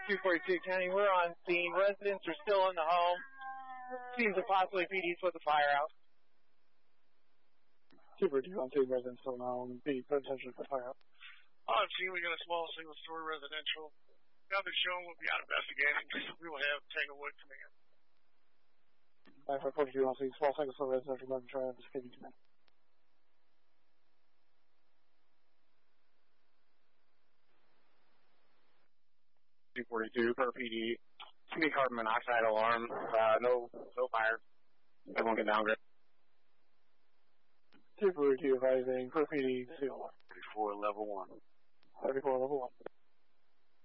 242 County, we're on scene. Residents are still in the home. Seems that possibly PD's put the fire out. 242 on scene, residents still in the home. PD put attention to the fire out. On scene, we got a small single-story residential. Now they're showing we'll be out investigating. We will have Tanglewood coming in. 542 on scene, small single-story residential, American Triad, investigating command. 242 per PD. Give me carbon monoxide alarm. No fire. Everyone get downgrade. 242 advising per PD, seal alarm. 34 level 1. 34 level 1.